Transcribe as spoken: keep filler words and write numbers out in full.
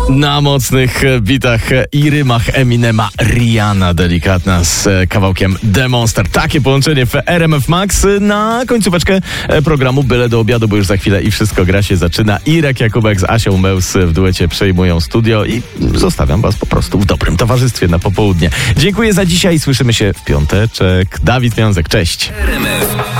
Na mocnych bitach i rymach Eminema Rihanna delikatna z kawałkiem The Monster. Takie połączenie w R M F Max na końcóweczkę programu Byle do obiadu, bo już za chwilę i wszystko gra się zaczyna. Irek Jakubek z Asią Meus w duecie przejmują studio i zostawiam was po prostu w dobrym towarzystwie na popołudnie. Dziękuję za dzisiaj, słyszymy się w piąteczek. Dawid Wiązek, cześć.